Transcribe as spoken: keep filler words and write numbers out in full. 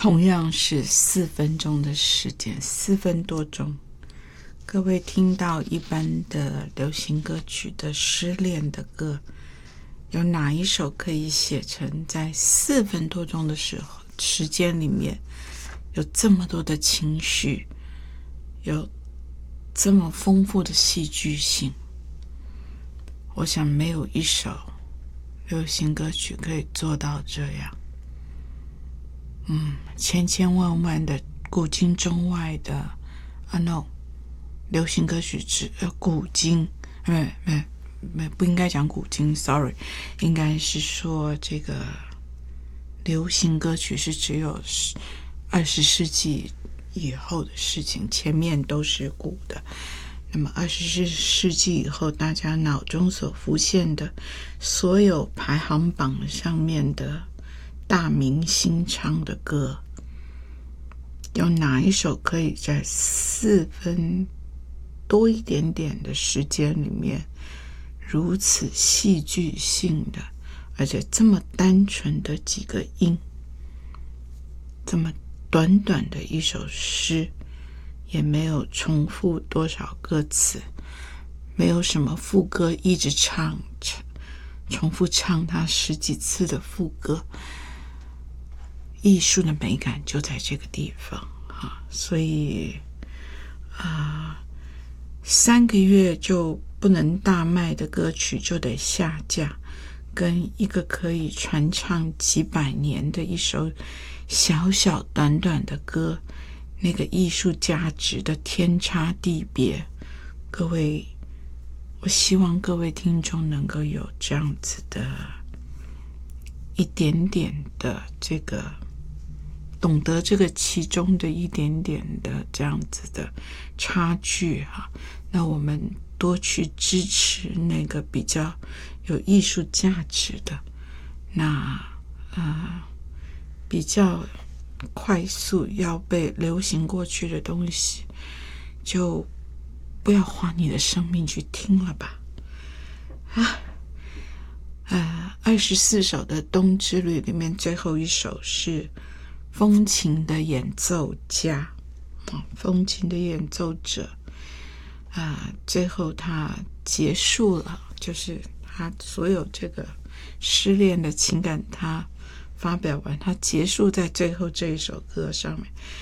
同样是四分钟的时间，四分多钟。各位听到一般的流行歌曲的失恋的歌，有哪一首可以写成在四分多钟的时候时间里面有这么多的情绪，有这么丰富的戏剧性？我想没有一首流行歌曲可以做到这样。嗯，千千万万的古今中外的啊 no， 流行歌曲只呃古今，没没没不应该讲古今 ，sorry， 应该是说这个流行歌曲是只有二十世纪以后的事情，前面都是古的。那么二十世纪以后，大家脑中所浮现的所有排行榜上面的大明星唱的歌，有哪一首可以在四分多一点点的时间里面如此戏剧性的，而且这么单纯的几个音，这么短短的一首诗，也没有重复多少歌词，没有什么副歌一直唱重复唱它十几次的副歌，艺术的美感就在这个地方啊！所以啊、呃，三个月就不能大卖的歌曲就得下架，跟一个可以传唱几百年的一首小小短短的歌，那个艺术价值的天差地别。各位，我希望各位听众能够有这样子的一点点的这个懂得这个其中的一点点的这样子的差距哈、啊，那我们多去支持那个比较有艺术价值的，那呃比较快速要被流行过去的东西，就不要花你的生命去听了吧。啊，呃，二十四首的《冬之旅》里面最后一首是风琴的演奏家，啊，风琴的演奏者，啊、呃，最后他结束了，就是他所有这个失恋的情感，他发表完，他结束在最后这一首歌上面。